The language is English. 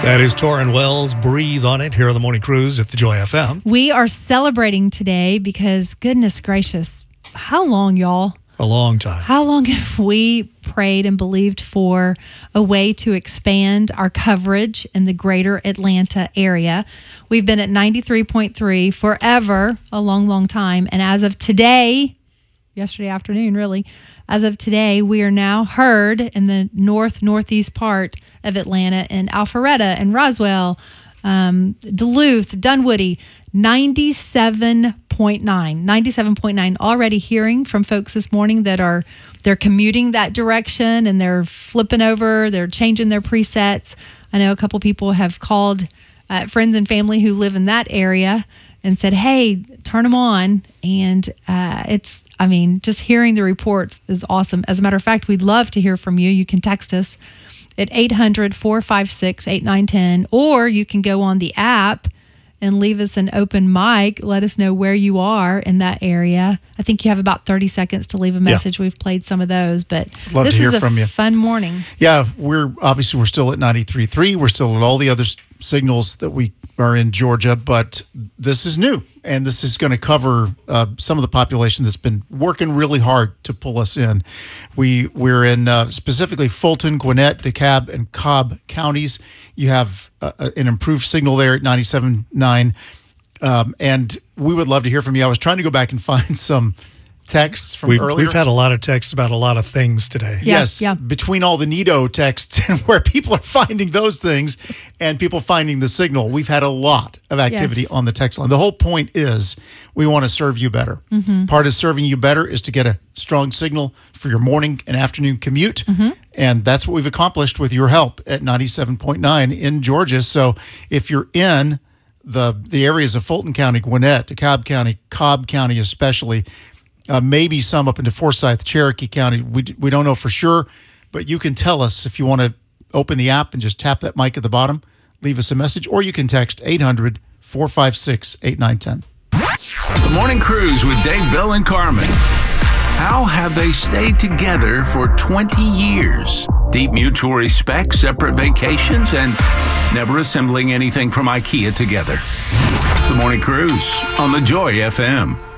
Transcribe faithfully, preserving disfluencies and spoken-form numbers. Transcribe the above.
That is Torrin Wells, Breathe on It, here on the Morning Cruise at the Joy F M. We are celebrating today because, goodness gracious, how long, y'all? A long time. How long have we prayed and believed for a way to expand our coverage in the greater Atlanta area? We've been at ninety-three point three forever, a long, long time. And as of today, yesterday afternoon, really, as of today, we are now heard in the north, northeast part of Atlanta, in Alpharetta and Roswell, um, Duluth, Dunwoody, ninety-seven point nine. ninety-seven point nine. Already hearing from folks this morning that are, they're commuting that direction and they're flipping over, they're changing their presets. I know a couple people have called uh, friends and family who live in that area and said, hey, turn them on. And uh, it's, I mean, just hearing the reports is awesome. As a matter of fact, we'd love to hear from you. You can text us at eight hundred, four five six, eight nine one zero, or you can go on the app and leave us an open mic. Let us know where you are in that area. I think you have about thirty seconds to leave a message. Yeah. We've played some of those, but Love this to hear is a from you. fun morning. Yeah, we're obviously we're still at ninety-three point three. We're still at all the other signals that we are in Georgia, but this is new, and this is going to cover uh, some of the population that's been working really hard to pull us in. We we're in uh, specifically Fulton, Gwinnett, DeKalb, and Cobb counties. You have uh, an improved signal there at ninety-seven point nine, um, and we would love to hear from you. I was trying to go back and find some texts from we've, earlier. We've had a lot of texts about a lot of things today. Yeah, yes, yeah. Between all the Nido texts and where people are finding those things and people finding the signal, we've had a lot of activity Yes. on the text line. The whole point is we want to serve you better. Mm-hmm. Part of serving you better is to get a strong signal for your morning and afternoon commute. Mm-hmm. And that's what we've accomplished with your help at ninety-seven point nine in Georgia. So if you're in the the areas of Fulton County, Gwinnett, DeKalb County, Cobb County especially, Uh, maybe some up into Forsyth, Cherokee County. We, we don't know for sure, but you can tell us if you want to open the app and just tap that mic at the bottom, leave us a message, or you can text eight hundred, four five six, eight nine one zero. The Morning Cruise with Dave, Bill, and Carmen. How have they stayed together for twenty years? Deep mutual respect, separate vacations, and never assembling anything from IKEA together. The Morning Cruise on the Joy F M.